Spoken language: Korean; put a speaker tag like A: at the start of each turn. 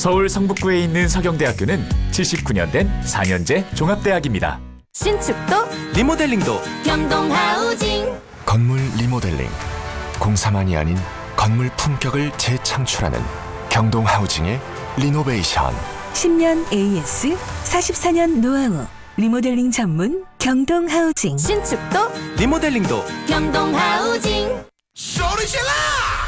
A: 서울 성북구에 있는 서경대학교는 79년 된 4년제 종합대학입니다.
B: 신축도
C: 리모델링도
B: 경동하우징.
D: 건물 리모델링, 공사만이 아닌 건물 품격을 재창출하는 경동하우징의 리노베이션.
E: 10년 AS, 44년 노하우, 리모델링 전문 경동하우징.
B: 신축도
C: 리모델링도
B: 경동하우징.
F: 소리 질러!